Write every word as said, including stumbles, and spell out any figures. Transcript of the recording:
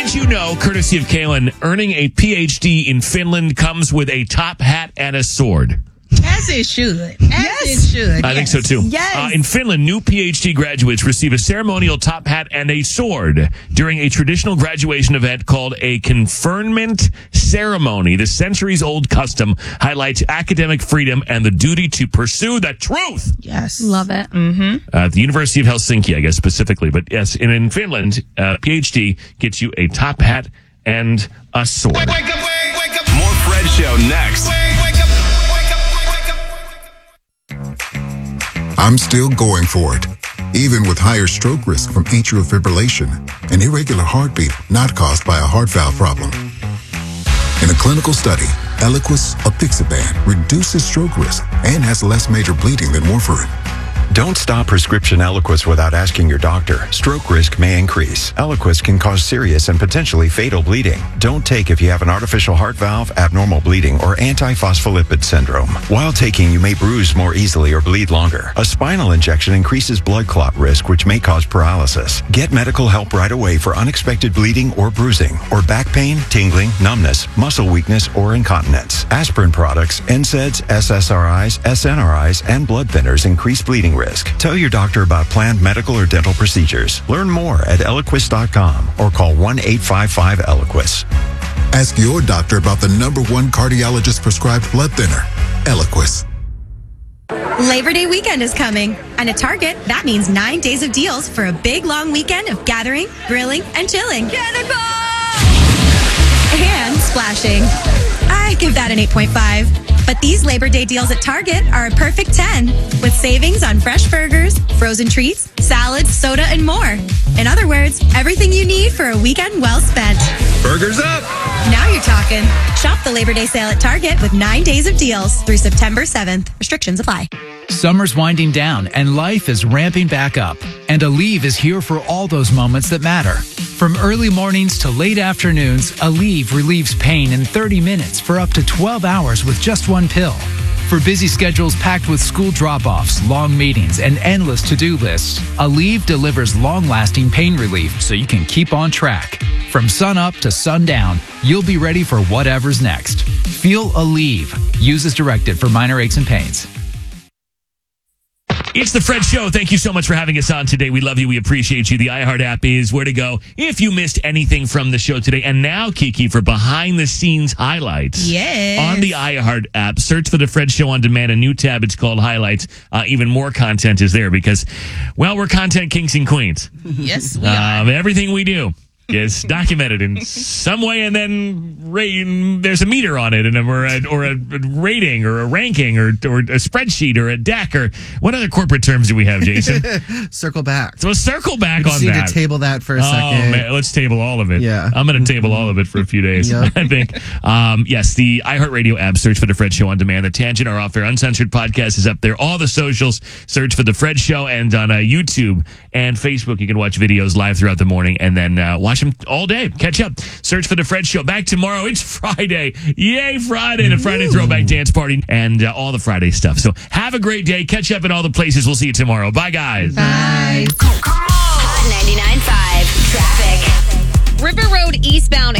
Did you know, courtesy of Kaylin, earning a P H D in Finland comes with a top hat and a sword? As it should. As Yes. it should. I yes. think so, too. Yes. Uh, in Finland, new P H D graduates receive a ceremonial top hat and a sword during a traditional graduation event called a conferment ceremony. The centuries-old custom highlights academic freedom and the duty to pursue the truth. Yes. Love it. Uh, at the University of Helsinki, I guess, specifically. But yes, and in Finland, uh, P H D gets you a top hat and a sword. Wake up, wake, wake up. More Fred Show next. Wake, wake up, wake up, wake up. I'm still going for it, even with higher stroke risk from atrial fibrillation, an irregular heartbeat not caused by a heart valve problem. In a clinical study, Eliquis apixaban reduces stroke risk and has less major bleeding than warfarin. Don't stop prescription Eliquis without asking your doctor. Stroke risk may increase. Eliquis can cause serious and potentially fatal bleeding. Don't take if you have an artificial heart valve, abnormal bleeding, or antiphospholipid syndrome. While taking, you may bruise more easily or bleed longer. A spinal injection increases blood clot risk, which may cause paralysis. Get medical help right away for unexpected bleeding or bruising, or back pain, tingling, numbness, muscle weakness, or incontinence. Aspirin products, N SAIDs, S S R Is, S N R Is, and blood thinners increase bleeding risk. Tell your doctor about planned medical or dental procedures. Learn more at eliquis dot com or call one eight five five Eliquis. Ask your doctor about the number one cardiologist prescribed blood thinner, Eliquis. Labor Day weekend is coming, and at Target, that means nine days of deals for a big, long weekend of gathering, grilling, and chilling. And splashing. I give that an eight point five. But these Labor Day deals at Target are a perfect ten, with savings on fresh burgers, frozen treats, salads, soda, and more. In other words, everything you need for a weekend well spent. Burgers up. Now you're talking. Shop the Labor Day sale at Target with nine days of deals through September seventh. Restrictions apply. Summer's winding down and life is ramping back up. And Aleve is here for all those moments that matter. From early mornings to late afternoons, Aleve relieves pain in thirty minutes for up to twelve hours with just one pill. For busy schedules packed with school drop-offs, long meetings, and endless to-do lists, Aleve delivers long-lasting pain relief so you can keep on track. From sun up to sundown, you'll be ready for whatever's next. Feel Aleve. Use as directed for minor aches and pains. It's the Fred Show. Thank you so much for having us on today. We love you. We appreciate you. The iHeart app is where to go if you missed anything from the show today. And now, Kiki, for behind-the-scenes highlights. Yes. On the iHeart app, search for the Fred Show on Demand. A new tab. It's called Highlights. Uh, even more content is there because, well, we're content kings and queens. Yes, we are. Um, everything we do is documented in some way, and then ra- there's a meter on it, and or a, or a rating, or a ranking, or or a spreadsheet, or a deck, or what other corporate terms do we have, Jason? Circle back. So circle back We just on need that. to table that for a Oh, second. man, let's table all of it. Yeah. I'm going to table all of it for a few days, Yep. I think. Um, yes, the iHeartRadio app, search for The Fred Show on Demand. The Tangent, our off-air uncensored podcast is up there. All the socials, search for The Fred Show, and on uh, YouTube and Facebook, you can watch videos live throughout the morning, and then uh, watch them all day. Catch up. Search for The Fred Show. Back tomorrow. It's Friday. Yay, Friday. The Friday Throwback Dance Party and uh, all the Friday stuff. So have a great day. Catch up in all the places. We'll see you tomorrow. Bye, guys. Bye. Hot ninety-nine point five traffic. River Road eastbound